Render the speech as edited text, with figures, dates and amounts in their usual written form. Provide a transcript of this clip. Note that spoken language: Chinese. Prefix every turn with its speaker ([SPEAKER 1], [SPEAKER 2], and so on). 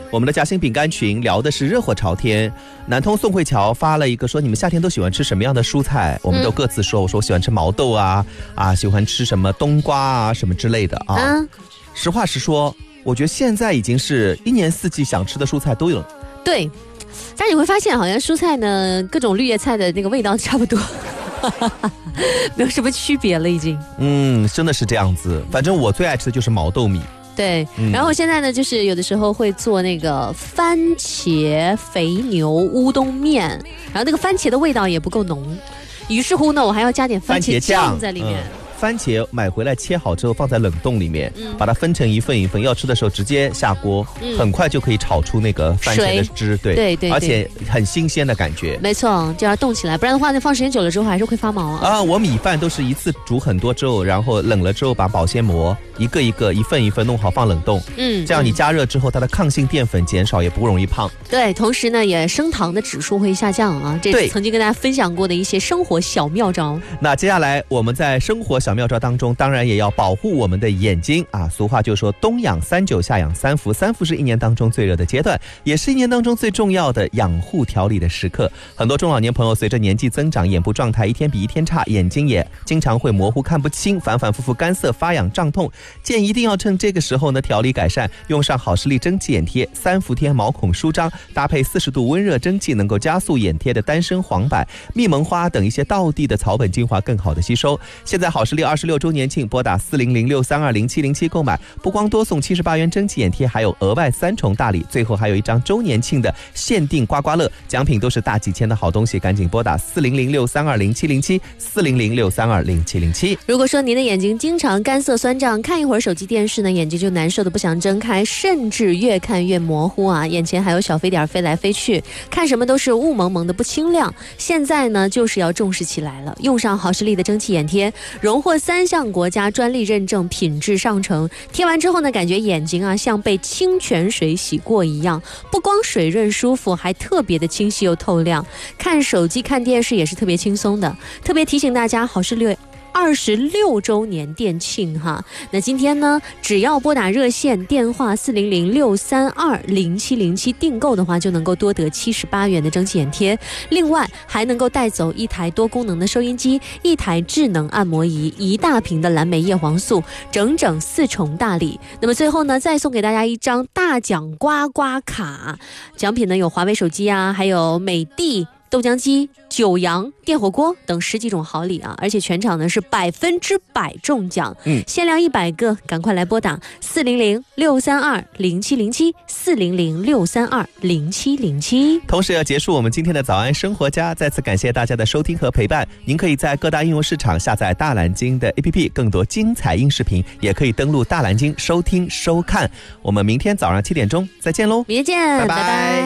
[SPEAKER 1] 我们的嘉兴饼干群聊的是热火朝天。南通宋慧乔发了一个说，你们夏天都喜欢吃什么样的蔬菜？我们都各自说，我说我喜欢吃毛豆啊，喜欢吃什么冬瓜啊什么之类的啊。实话实说，我觉得现在已经是一年四季想吃的蔬菜都有。
[SPEAKER 2] 对，但是你会发现好像蔬菜呢，各种绿叶菜的那个味道差不多。没有什么区别了已经。
[SPEAKER 1] 真的是这样子。反正我最爱吃的就是毛豆米。
[SPEAKER 2] 对，然后现在呢，就是有的时候会做那个番茄肥牛乌冬面，然后那个番茄的味道也不够浓，于是乎呢，我还要加点番茄酱在里面。
[SPEAKER 1] 番茄买回来切好之后放在冷冻里面，把它分成一份一份，要吃的时候直接下锅，很快就可以炒出那个番茄的汁。对，而且很新鲜的感觉。
[SPEAKER 2] 没错，就要冻起来，不然的话呢，放时间久了之后还是会发毛啊。
[SPEAKER 1] 我米饭都是一次煮很多之后，然后冷了之后把保鲜膜一个一个一份一份弄好放冷冻。这样你加热之后，它的抗性淀粉减少，也不容易胖。
[SPEAKER 2] 对，同时呢，也升糖的指数会下降啊。这是曾经跟大家分享过的一些生活小妙招。
[SPEAKER 1] 那接下来我们在生活小妙招当中，当然也要保护我们的眼睛啊。俗话就说冬养39，夏养3伏，3伏是一年当中最热的阶段，也是一年当中最重要的养护调理的时刻。很多中老年朋友随着年纪增长，眼部状态一天比一天差，眼睛也经常会模糊看不清，反反复复干涩发痒胀痛。建议一定要趁这个时候呢调理改善，用上好视力蒸汽眼贴，3伏贴毛孔舒张，搭配40度温热蒸汽，能够加速眼贴的丹参、黄柏、蜜蒙花等一些道地的草本精华更好的吸收。现在好视力26周年庆，拨打40063207707购买，不光多送78元蒸汽眼贴，还有额外3重大礼，最后还有一张周年庆的限定刮刮乐，奖品都是大几千的好东西，赶紧拨打40063207707，40063207707。
[SPEAKER 2] 如果说您的眼睛经常干涩酸胀，看一会儿手机电视呢，眼睛就难受的不想睁开，甚至越看越模糊啊，眼前还有小飞点飞来飞去，看什么都是雾蒙蒙的不清亮。现在呢，就是要重视起来了，用上好视力的蒸汽眼贴，荣获3项国家专利认证，品质上乘。贴完之后呢，感觉眼睛啊像被清泉水洗过一样，不光水润舒服，还特别的清晰又透亮。看手机看电视也是特别轻松的。特别提醒大家，好视力26周年店庆哈，那今天呢，只要拨打热线电话40063207707订购的话，就能够多得78元的蒸汽眼贴，另外还能够带走1台多功能的收音机、1台智能按摩仪、1大瓶的蓝莓叶黄素，整整4重大礼。那么最后呢，再送给大家一张大奖刮刮卡，奖品呢有华为手机啊，还有美的豆浆机、九阳电火锅等10几种好礼啊！而且全场呢是100%中奖，限量100个，赶快来拨打40063207707，40063207707。
[SPEAKER 1] 同时要结束我们今天的早安生活家，再次感谢大家的收听和陪伴。您可以在各大应用市场下载大蓝鲸的 APP， 更多精彩音视频也可以登录大蓝鲸收听收看。我们明天早上7点钟再见喽，
[SPEAKER 2] 明天见，拜拜。